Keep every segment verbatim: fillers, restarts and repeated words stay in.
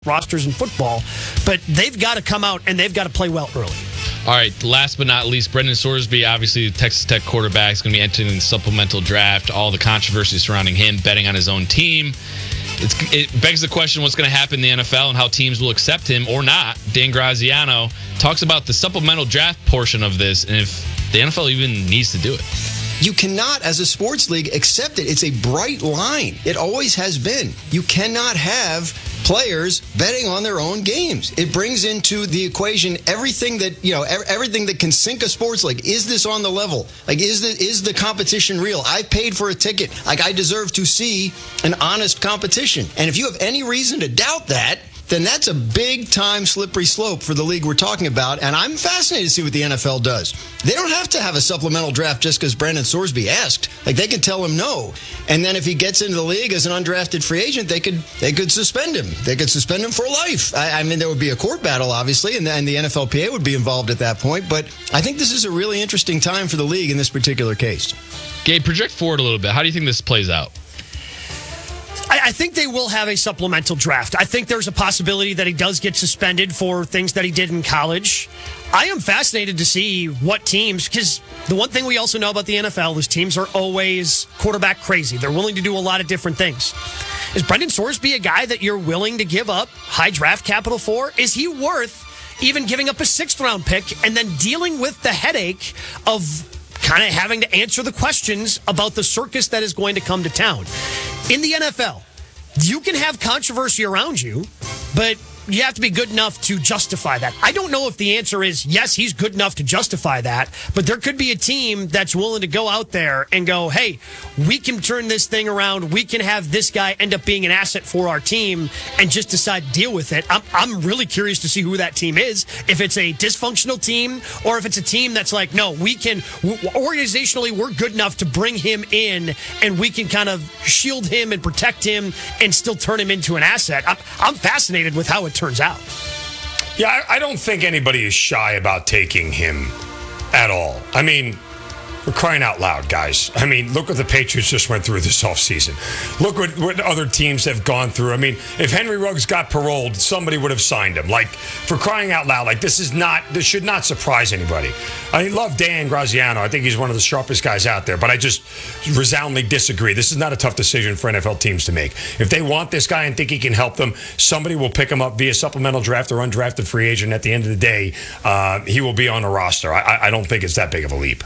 rosters in football, but they've got to come out and they've got to play well early. All right, last but not least, Brendan Sorsby, obviously the Texas Tech quarterback, is going to be entering the supplemental draft. All the controversy surrounding him betting on his own team. It's, it begs the question what's going to happen in the N F L and how teams will accept him or not. Dan Graziano talks about the supplemental draft portion of this and if the N F L even needs to do it. You cannot, as a sports league, accept it. It's a bright line. It always has been. You cannot have players betting on their own games. It brings into the equation everything that, you know, everything that can sink a sports league. Is this on the level? Like, is the, is the competition real? I paid for a ticket. Like, I deserve to see an honest competition. And if you have any reason to doubt that, then that's a big-time slippery slope for the league we're talking about, and I'm fascinated to see what the N F L does. They don't have to have a supplemental draft just because Brendan Sorsby asked. Like, they could tell him no, and then if he gets into the league as an undrafted free agent, they could they could suspend him. They could suspend him for life. I, I mean, there would be a court battle, obviously, and, and the N F L P A would be involved at that point, but I think this is a really interesting time for the league in this particular case. Gabe, project forward a little bit. How do you think this plays out? I think they will have a supplemental draft. I think there's a possibility that he does get suspended for things that he did in college. I am fascinated to see what teams, because the one thing we also know about the N F L is teams are always quarterback crazy. They're willing to do a lot of different things. Is Brendan Sorsby a guy that you're willing to give up high draft capital for? Is he worth even giving up a sixth round pick and then dealing with the headache of kind of having to answer the questions about the circus that is going to come to town? In the N F L, you can have controversy around you, but you have to be good enough to justify that. I don't know if the answer is yes, he's good enough to justify that, but there could be a team that's willing to go out there and go, hey, we can turn this thing around. We can have this guy end up being an asset for our team and just decide to deal with it. I'm, I'm really curious to see who that team is. If it's a dysfunctional team or if it's a team that's like, no, we can, organizationally, we're good enough to bring him in and we can kind of shield him and protect him and still turn him into an asset. I'm, I'm fascinated with how it turns out. Yeah, I, I don't think anybody is shy about taking him at all. I mean, we're crying out loud, guys. I mean, look what the Patriots just went through this offseason. Look what, what other teams have gone through. I mean, if Henry Ruggs got paroled, somebody would have signed him. Like, for crying out loud, like, this is not, this should not surprise anybody. I love Dan Graziano. I think he's one of the sharpest guys out there, but I just resoundingly disagree. This is not a tough decision for N F L teams to make. If they want this guy and think he can help them, somebody will pick him up via supplemental draft or undrafted free agent. At the end of the day, uh, he will be on the roster. I, I don't think it's that big of a leap.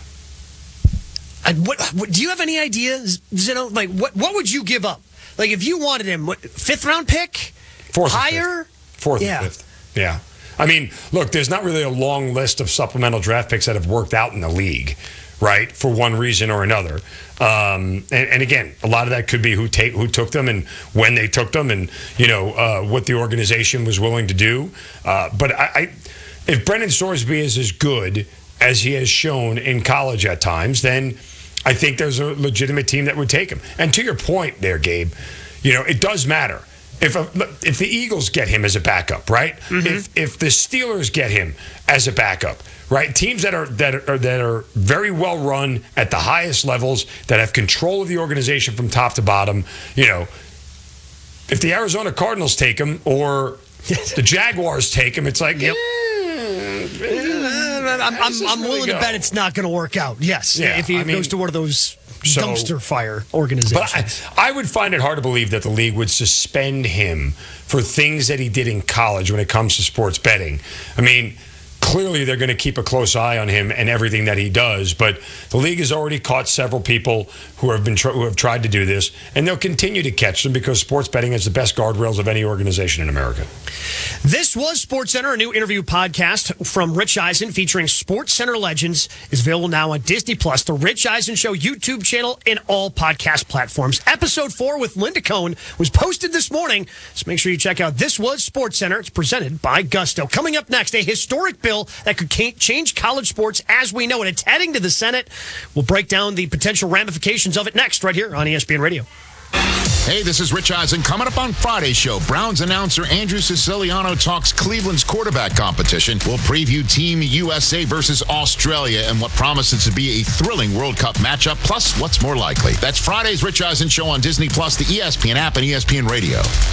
What, what, do you have any idea, Zeno? Like, what, what would you give up? Like, if you wanted him, what, fifth round pick? Fourth higher? Fourth yeah. and fifth. Yeah. I mean, look, there's not really a long list of supplemental draft picks that have worked out in the league, right, for one reason or another. Um, and, and again, a lot of that could be who take who took them and when they took them, and you know uh, what the organization was willing to do. Uh, but I, I, if Brendan Sorsby is as good as he has shown in college at times, then I think there's a legitimate team that would take him. And to your point there, Gabe, you know, it does matter. If a, if the Eagles get him as a backup, right? Mm-hmm. If if the Steelers get him as a backup, right? Teams that are that are that are very well run at the highest levels, that have control of the organization from top to bottom, you know, if the Arizona Cardinals take him or the Jaguars take him, it's like, yep. I'm, I'm, I'm willing to bet it's not going to work out. Yes, yeah, if he I mean, goes to one of those so, dumpster fire organizations. But I, I would find it hard to believe that the league would suspend him for things that he did in college when it comes to sports betting. I mean, clearly they're going to keep a close eye on him and everything that he does, but the league has already caught several people who have been tr- who have tried to do this, and they'll continue to catch them because sports betting is the best guardrails of any organization in America. This was SportsCenter, a new interview podcast from Rich Eisen featuring SportsCenter legends, is available now on Disney Plus, the Rich Eisen Show YouTube channel, and all podcast platforms. Episode four with Linda Cohn was posted this morning, so make sure you check out This Was SportsCenter. It's presented by Gusto. Coming up next, a historic bill that could change college sports as we know it. It's heading to the Senate. We'll break down the potential ramifications of it next, right here on E S P N Radio. Hey, this is Rich Eisen. Coming up on Friday's show, Browns announcer Andrew Siciliano talks Cleveland's quarterback competition. We'll preview Team U S A versus Australia and what promises to be a thrilling World Cup matchup, plus what's more likely. That's Friday's Rich Eisen Show on Disney Plus, the E S P N app, and E S P N Radio.